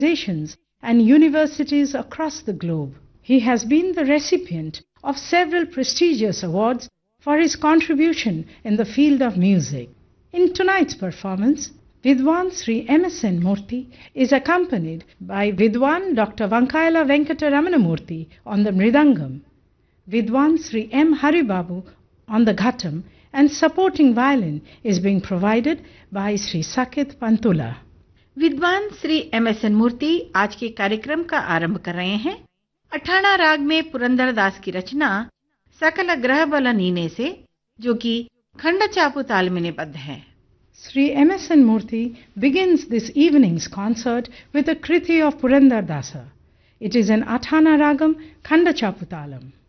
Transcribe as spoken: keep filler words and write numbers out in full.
organizations and universities across the globe. He has been the recipient of several prestigious awards for his contribution in the field of music. In tonight's performance, Vidwan Sri M S N Murthy is accompanied by Vidwan Doctor Vankaila Venkata Ramanamurthy on the Mridangam, Vidwan Sri M Haribabu on the Ghatam, and supporting violin is being provided by Sri Sakit Pantula. विद्वान Shri M S N मूर्ति आज के कार्यक्रम का आरंभ कर रहे हैं। अठाणा राग में पुरंदर दास की रचना सकल ग्रह बल नीने से, जो कि खंड चापू ताल में निबद्ध है। Sri M S N Murthy begins this evening's concert with a kriti of Purandar Dasa. It is an Athana Ragam, Khanda Chaputalam.